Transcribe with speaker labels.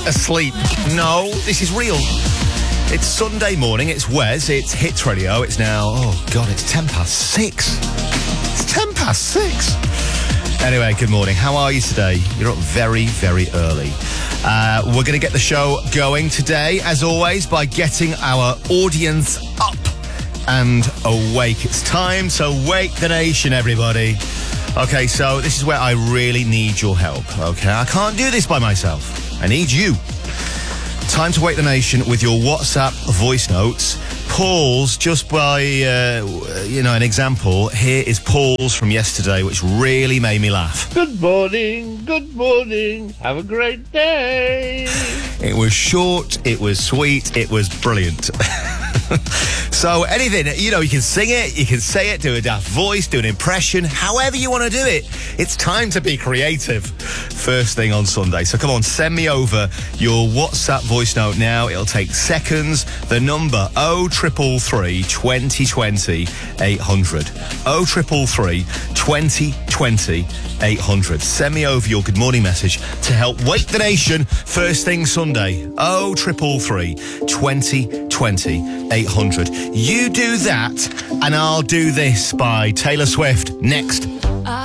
Speaker 1: asleep. No, this is real. It's Sunday morning, it's Wes, it's Hits Radio, it's now, oh God, it's 6:10. It's 6:10. Anyway, good morning. How are you today? You're up very, very early. We're going to get the show going today, as always, by getting our audience up and awake. It's time to wake the nation, everybody. Okay, so this is where I really need your help, okay? I can't do this by myself. I need you. Time to wake the nation with your WhatsApp voice notes. Paul's, just by, an example, here is Paul's from yesterday, which really made me laugh.
Speaker 2: Good morning, have a great day.
Speaker 1: It was short, it was sweet, it was brilliant. So anything, you can sing it, you can say it, do a daft voice, do an impression, however you want to do it. It's time to be creative first thing on Sunday. So come on, send me over your WhatsApp voice note now. It'll take seconds. The number 0333 2020 800. 0333 2020 800. Send me over your good morning message to help wake the nation first thing Sunday. 0333 2020 800. You do that and I'll do this by Taylor Swift next.